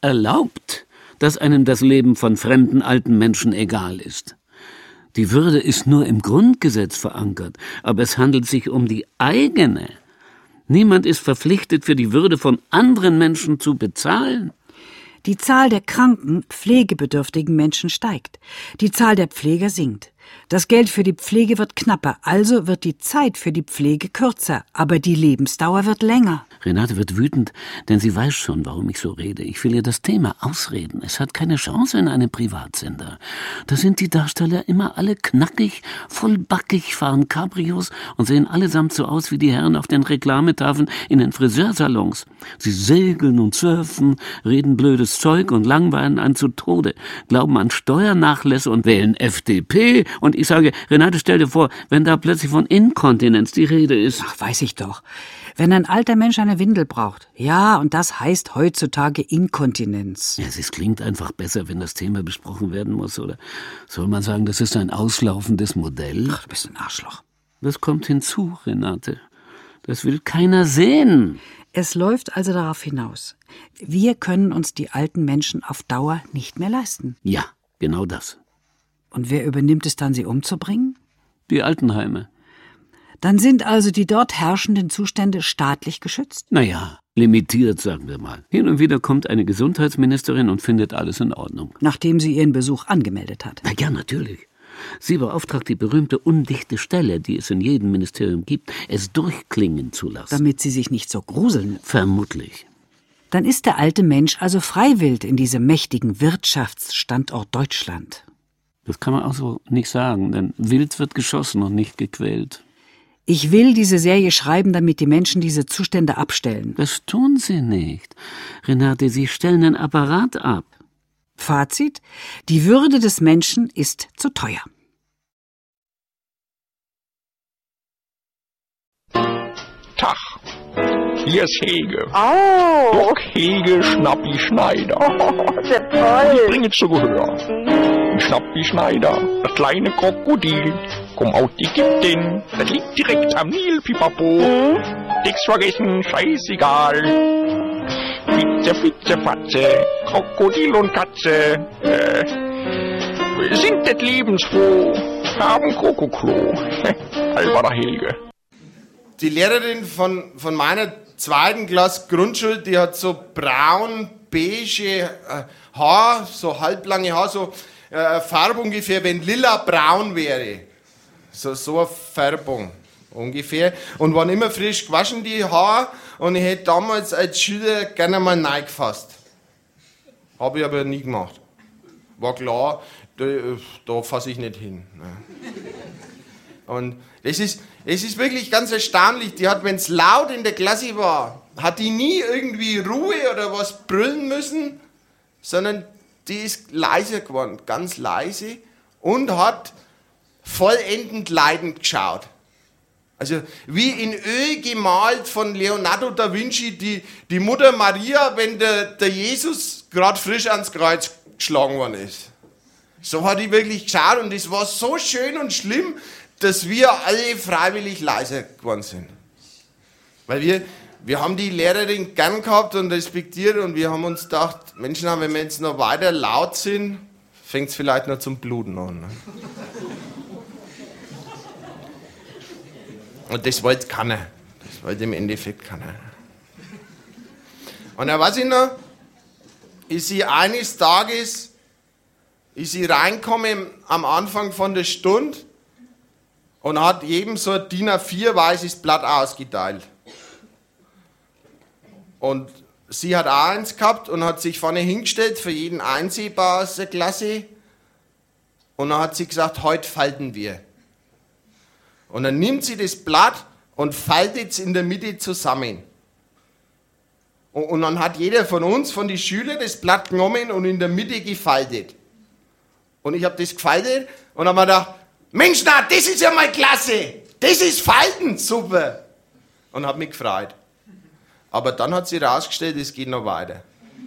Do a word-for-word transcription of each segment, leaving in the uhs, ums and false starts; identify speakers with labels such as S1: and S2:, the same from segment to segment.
S1: erlaubt, dass einem das Leben von fremden alten Menschen egal ist. Die Würde ist nur im Grundgesetz verankert, aber es handelt sich um die eigene. Niemand ist verpflichtet, für die Würde von anderen Menschen zu bezahlen.
S2: Die Zahl der kranken, pflegebedürftigen Menschen steigt. Die Zahl der Pfleger sinkt. Das Geld für die Pflege wird knapper, also wird die Zeit für die Pflege kürzer, aber die Lebensdauer wird länger.
S1: Renate wird wütend, denn sie weiß schon, warum ich so rede. Ich will ihr das Thema ausreden. Es hat keine Chance in einem Privatsender. Da sind die Darsteller immer alle knackig, vollbackig, fahren Cabrios und sehen allesamt so aus wie die Herren auf den Reklametafeln in den Friseursalons. Sie segeln und surfen, reden blödes Zeug und langweilen einen zu Tode, glauben an Steuernachlässe und wählen F D P. Und ich sage, Renate, stell dir vor, wenn da plötzlich von Inkontinenz die Rede ist.
S2: Ach, weiß ich doch. Wenn ein alter Mensch eine Windel braucht. Ja, und das heißt heutzutage Inkontinenz.
S1: Ja, es klingt einfach besser, wenn das Thema besprochen werden muss. Oder soll man sagen, das ist ein auslaufendes Modell?
S2: Ach, du bist ein Arschloch.
S1: Das kommt hinzu, Renate. Das will keiner sehen.
S2: Es läuft also darauf hinaus. Wir können uns die alten Menschen auf Dauer nicht mehr leisten.
S1: Ja, genau das.
S2: Und wer übernimmt es dann, sie umzubringen?
S1: Die Altenheime.
S2: Dann sind also die dort herrschenden Zustände staatlich geschützt?
S1: Naja, limitiert, sagen wir mal. Hin und wieder kommt eine Gesundheitsministerin und findet alles in Ordnung.
S2: Nachdem sie ihren Besuch angemeldet hat?
S1: Na ja, natürlich. Sie beauftragt die berühmte undichte Stelle, die es in jedem Ministerium gibt, es durchklingen zu lassen.
S2: Damit sie sich nicht so gruseln.
S1: Vermutlich.
S2: Dann ist der alte Mensch also freiwillig in diesem mächtigen Wirtschaftsstandort Deutschland.
S1: Das kann man auch so nicht sagen, denn wild wird geschossen und nicht gequält.
S2: Ich will diese Serie schreiben, damit die Menschen diese Zustände abstellen.
S1: Das tun sie nicht. Renate, sie stellen den Apparat ab.
S2: Fazit: Die Würde des Menschen ist zu teuer.
S3: Tag, hier ist Hege.
S4: Oh.
S3: Doc Hege Schnappi Schneider.
S4: Oh, sehr toll.
S3: Ich bringe zu Gehör. Schnappi Schneider, das kleine Krokodil. Komm out, die gibt den. Das liegt direkt am Nil, Pipapo.
S4: Mhm.
S3: Nix vergessen, scheißegal. Fitze, Fitze, Fatze, Krokodil und Katze. Äh, sind det lebensfroh, haben Krokoklo. Alberter Helge.
S5: Die Lehrerin von, von meiner zweiten Klasse Grundschule, die hat so braun, beige äh, Haar, so halblange Haar, so äh, Farbe ungefähr, wenn lila braun wäre. So, so eine Färbung ungefähr. Und waren immer frisch gewaschen, die Haare. Und ich hätte damals als Schüler gerne mal reingefasst. Habe ich aber nie gemacht. War klar, da, da fasse ich nicht hin. Und es ist, es ist wirklich ganz erstaunlich. Die hat, wenn es laut in der Klasse war, hat die nie irgendwie Ruhe oder was brüllen müssen, sondern die ist leiser geworden, ganz leise, und hat vollendend leidend geschaut. Also wie in Öl gemalt von Leonardo da Vinci, die, die Mutter Maria, wenn der, der Jesus gerade frisch ans Kreuz geschlagen worden ist. So hat die wirklich geschaut, und es war so schön und schlimm, dass wir alle freiwillig leiser geworden sind. Weil wir, wir haben die Lehrerin gern gehabt und respektiert, und wir haben uns gedacht, Menschen, wenn wir jetzt noch weiter laut sind, fängt es vielleicht noch zum Bluten an. Ne? Und das wollte keiner. Das wollte im Endeffekt keiner. Und dann weiß ich noch, ist sie eines Tages, ist sie reingekommen am Anfang von der Stunde und hat jedem so ein D I N A vier weißes Blatt ausgeteilt. Und sie hat auch eins gehabt und hat sich vorne hingestellt, für jeden einsehbar aus der Klasse. Und dann hat sie gesagt, heute falten wir. Und dann nimmt sie das Blatt und faltet es in der Mitte zusammen. Und, und dann hat jeder von uns, von den Schülern, das Blatt genommen und in der Mitte gefaltet. Und ich habe das gefaltet und habe mir gedacht, Mensch, na, das ist ja mal klasse. Das ist Falten, super. Und habe mich gefreut. Aber dann hat sie herausgestellt, es geht noch weiter.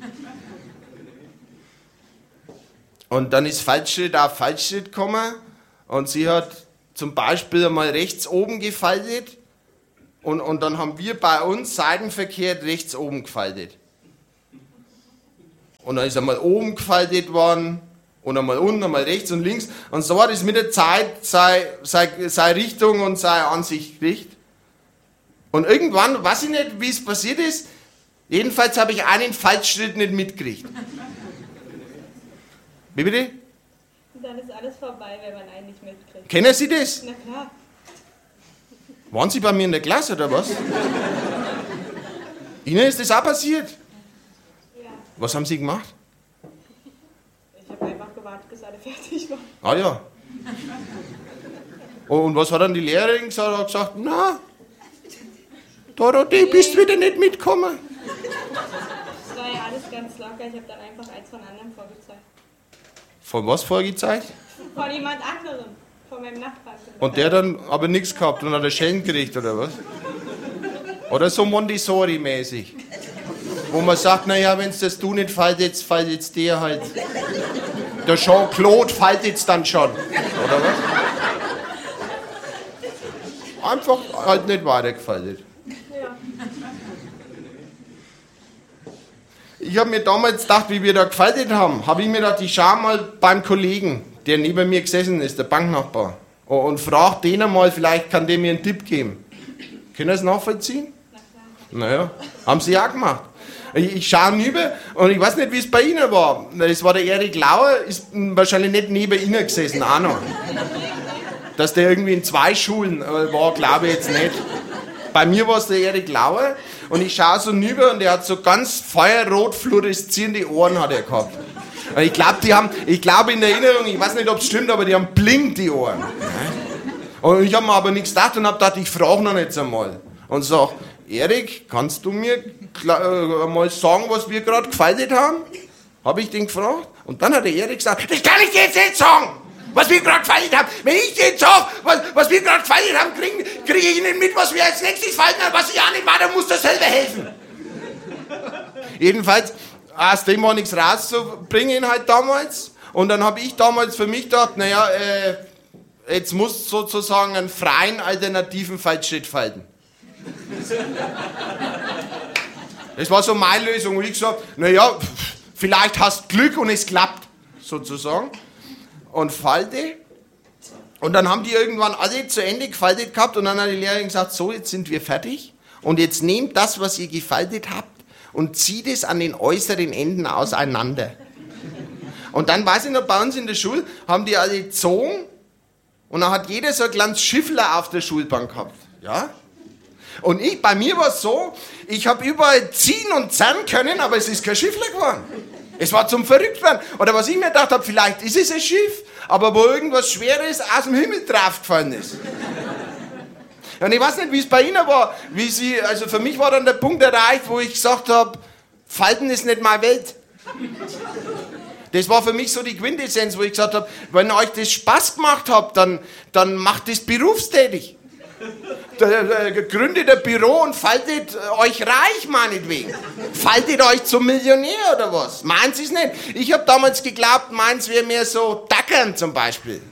S5: Und dann ist Falschschritt auf Falschschritt gekommen und sie hat zum Beispiel einmal rechts oben gefaltet und, und dann haben wir bei uns seitenverkehrt rechts oben gefaltet. und dann ist einmal oben gefaltet worden und einmal unten, einmal rechts und links. Und so hat es mit der Zeit seine, seine, seine Richtung und seine Ansicht gekriegt. Und irgendwann, weiß ich nicht, wie es passiert ist, jedenfalls habe ich einen Falschschritt nicht mitgekriegt. Wie bitte?
S6: Und dann ist alles vorbei, wenn man einen nicht mitkriegt.
S5: Kennen Sie das?
S6: Na klar.
S5: Waren Sie bei mir in der Klasse oder was? Ihnen ist das auch passiert?
S6: Ja.
S5: Was haben Sie gemacht?
S6: Ich habe einfach gewartet, bis alle fertig waren.
S5: Ah ja. Und was hat dann die Lehrerin gesagt? Hat gesagt, na, Dorothee, bist wieder nicht mitgekommen?
S6: Das war ja alles ganz locker. Ich habe dann einfach eins von anderen vorgezeigt.
S5: Von was vorgezeigt?
S6: Von jemand anderem. Von meinem Nachbarn.
S5: Und der dann aber nichts gehabt und hat einen Schellen gekriegt, oder was? Oder so Montessori-mäßig. Wo man sagt, naja, wenn es das du nicht faltet, faltet der halt. Der Jean-Claude faltet's dann schon, oder was? Einfach halt nicht weitergefaltet.
S6: Ja.
S5: Ich habe mir damals gedacht, wie wir da gefaltet haben, habe ich mir gedacht, ich schau mal beim Kollegen, der neben mir gesessen ist, der Banknachbar, und frage den einmal, vielleicht kann der mir einen Tipp geben. Können Sie es nachvollziehen? Naja, haben Sie auch gemacht. Ich, ich schaue rüber und ich weiß nicht, wie es bei Ihnen war. Das war der Erik Lauer, ist wahrscheinlich nicht neben Ihnen gesessen, auch noch. Dass der irgendwie in zwei Schulen war, glaube ich jetzt nicht. Bei mir war es der Erik Lauer und ich schaue so rüber und der hat so ganz feuerrot fluoreszierende Ohren hat er gehabt. Und ich glaube, die haben, ich glaube in Erinnerung, ich weiß nicht, ob es stimmt, aber die haben blinkt die Ohren. Und ich habe mir aber nichts gedacht und habe gedacht, ich frage noch jetzt einmal. Und sag, Erik, kannst du mir äh, mal sagen, was wir gerade gefaltet haben? Habe ich den gefragt. Und dann hat der Erik gesagt, das kann ich dir jetzt nicht sagen, was wir gerade gefaltet haben. Wenn ich dir jetzt sage, was, was wir gerade gefaltet haben, kriege krieg ich nicht mit, was wir als nächstes falten haben. Was ich auch nicht war, dann musst du selber helfen. Jedenfalls, aus dem war nichts rauszubringen halt damals. Und dann habe ich damals für mich gedacht, naja, äh, jetzt musst du sozusagen einen freien, alternativen Fallschritt falten. Das war so meine Lösung. Und ich gesagt, naja, vielleicht hast du Glück und es klappt, sozusagen. Und falte. Und dann haben die irgendwann alle zu Ende gefaltet gehabt und dann hat die Lehrerin gesagt, so, jetzt sind wir fertig. Und jetzt nehmt das, was ihr gefaltet habt und zieht es an den äußeren Enden auseinander. Und dann, weiß ich noch, bei uns in der Schule haben die alle gezogen und dann hat jeder so ein kleines Schiffler auf der Schulbank gehabt. Ja? Und ich, bei mir war es so, ich habe überall ziehen und zerren können, aber es ist kein Schiffler geworden. Es war zum Verrücktwerden. Oder was ich mir gedacht habe, vielleicht ist es ein Schiff, aber wo irgendwas Schweres aus dem Himmel draufgefallen ist. Und ich weiß nicht, wie es bei Ihnen war. Wie Sie, also für mich war dann der Punkt erreicht, wo ich gesagt habe, Falten ist nicht meine Welt. Das war für mich so die Quintessenz, wo ich gesagt habe, wenn euch das Spaß gemacht hat, dann, dann macht das berufstätig. Gründet ein Büro und faltet euch reich, meinetwegen. Faltet euch zum Millionär oder was? Meinen Sie es nicht? Ich habe damals geglaubt, meins wäre mehr so Dackern zum Beispiel.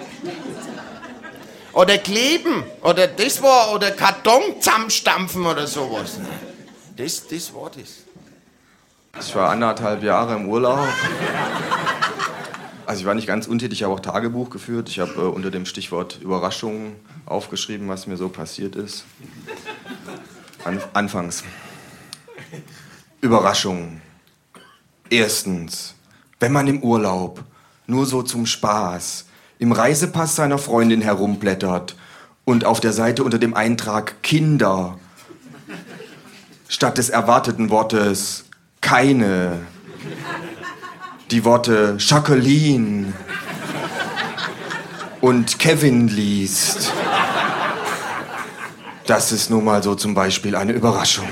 S5: Oder kleben. Oder das war, oder Karton zusammenstampfen oder sowas. Das, das war das.
S7: Ich war anderthalb Jahre im Urlaub. Also ich war nicht ganz untätig, ich habe auch Tagebuch geführt. Ich habe äh, unter dem Stichwort Überraschungen aufgeschrieben, was mir so passiert ist. An, anfangs. Überraschungen. Erstens, wenn man im Urlaub nur so zum Spaß im Reisepass seiner Freundin herumblättert und auf der Seite unter dem Eintrag Kinder statt des erwarteten Wortes keine die Worte Jacqueline und Kevin liest. Das ist nun mal so zum Beispiel eine Überraschung.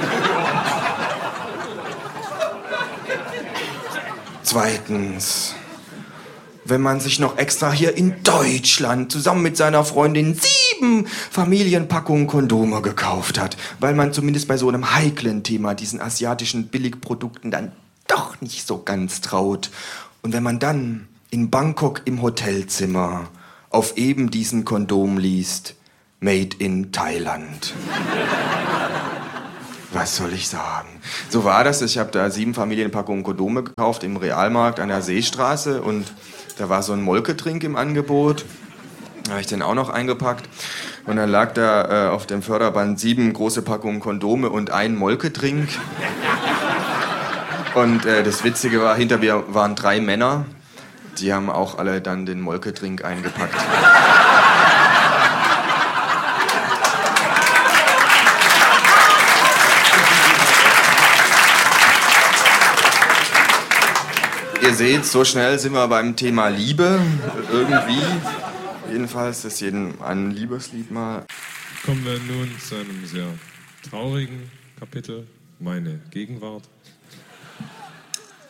S7: Zweitens, wenn man sich noch extra hier in Deutschland zusammen mit seiner Freundin sieben Familienpackungen Kondome gekauft hat, weil man zumindest bei so einem heiklen Thema diesen asiatischen Billigprodukten dann doch nicht so ganz traut. Und wenn man dann in Bangkok im Hotelzimmer auf eben diesen Kondom liest, Made in Thailand. Was soll ich sagen? So war das. Ich habe da sieben Familienpackungen Kondome gekauft im Realmarkt an der Seestraße und da war so ein Molketrink im Angebot. Da habe ich den auch noch eingepackt. Und dann lag da äh, auf dem Förderband sieben große Packungen Kondome und ein Molketrink. Und äh, das Witzige war, hinter mir waren drei Männer. Die haben auch alle dann den Molketrink eingepackt. Ihr seht, so schnell sind wir beim Thema Liebe. Irgendwie. Jedenfalls ist jedem ein Liebeslied mal.
S8: Kommen wir nun zu einem sehr traurigen Kapitel, meine Gegenwart.